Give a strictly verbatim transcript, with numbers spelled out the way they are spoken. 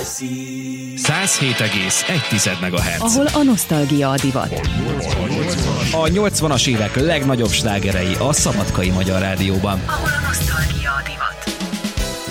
száz hét egész egy megahertz. Ahol a nosztalgia a divat. A nyolcvanas évek legnagyobb slágerei a Szabadkai Magyar Rádióban. Ahol a nosztalgia a divat.